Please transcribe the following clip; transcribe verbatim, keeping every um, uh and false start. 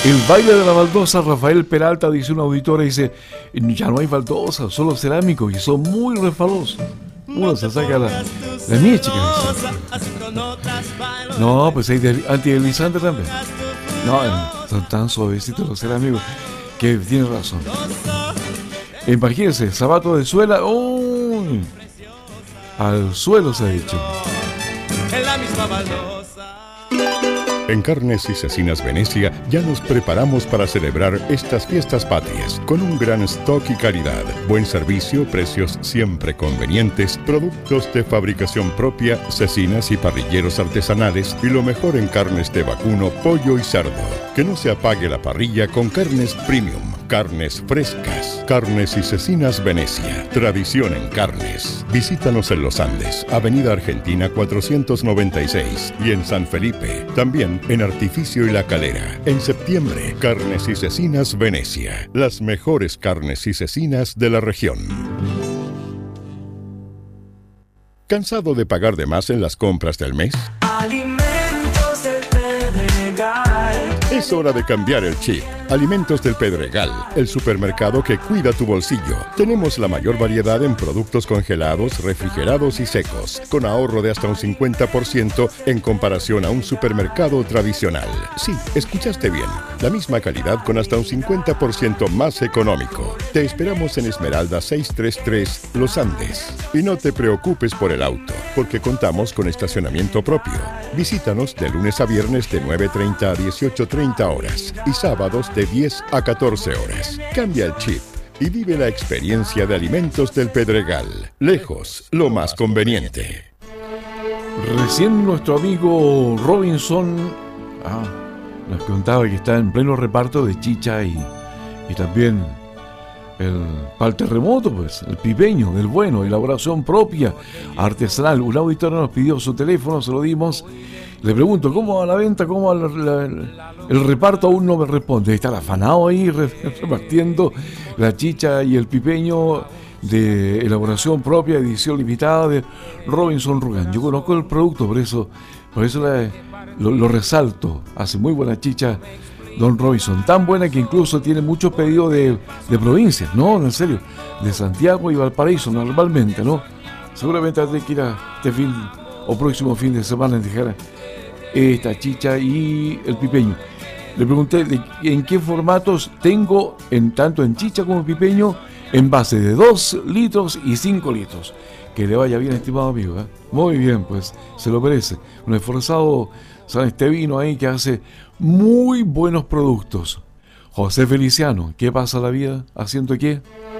El baile de la baldosa, Rafael Peralta, dice una auditora, dice, ya no hay baldosa, solo cerámico y son muy resbalosos. Uno se saca la, la mía, chica. No, pues hay de, antideslizante también. No, son tan suavecitos los cerámicos que tiene razón. Imagínense, zapato de suela, ¡uy! Al suelo se ha dicho. En la misma baldosa. En Carnes y Cecinas Venecia ya nos preparamos para celebrar estas fiestas patrias con un gran stock y calidad, buen servicio, precios siempre convenientes, productos de fabricación propia, cecinas y parrilleros artesanales y lo mejor en carnes de vacuno, pollo y cerdo. Que no se apague la parrilla con carnes premium, carnes frescas. Carnes y Cecinas Venecia, tradición en carnes. Visítanos en Los Andes, Avenida Argentina cuatrocientos noventa y seis y en San Felipe, también en Artificio y La Calera. En septiembre, Carnes y Cecinas Venecia, las mejores carnes y cecinas de la región. ¿Cansado de pagar de más en las compras del mes? Alimentos del Pedregal. Es hora de cambiar el chip. Alimentos del Pedregal, el supermercado que cuida tu bolsillo. Tenemos la mayor variedad en productos congelados, refrigerados y secos, con ahorro de hasta un cincuenta por ciento en comparación a un supermercado tradicional. Sí, escuchaste bien. La misma calidad con hasta un cincuenta por ciento más económico. Te esperamos en Esmeralda seiscientos treinta y tres, Los Andes. Y no te preocupes por el auto, porque contamos con estacionamiento propio. Visítanos de lunes a viernes de nueve treinta a dieciocho treinta horas y sábados de diez a catorce horas. Cambia el chip y vive la experiencia de Alimentos del Pedregal. Lejos, lo más conveniente. Recién nuestro amigo Robinson ah, nos contaba que está en pleno reparto de chicha y, y también el para el terremoto, pues, el pipeño del bueno, elaboración propia, artesanal. Un auditor nos pidió su teléfono, se lo dimos. Le pregunto, ¿cómo va la venta? ¿Cómo va la, la, el reparto? Aún no me responde. Está el afanado ahí repartiendo la chicha y el pipeño de elaboración propia, edición limitada de Robinson Rugán. Yo conozco el producto, por eso, por eso la, lo, lo resalto. Hace muy buena chicha Don Robinson, tan buena que incluso tiene muchos pedidos de, de provincias, no, en serio, de Santiago y Valparaíso normalmente, ¿no? Seguramente hay que ir a este fin o próximo fin de semana en dejar esta chicha y el pipeño. Le pregunté de, en qué formatos tengo, en tanto en chicha como en pipeño, en base de dos litros y cinco litros. Que le vaya bien, estimado amigo, ¿eh? Muy bien, pues, se lo merece. Un esforzado San Estevino ahí que hace muy buenos productos. José Feliciano, ¿qué pasa la vida? ¿Haciendo qué?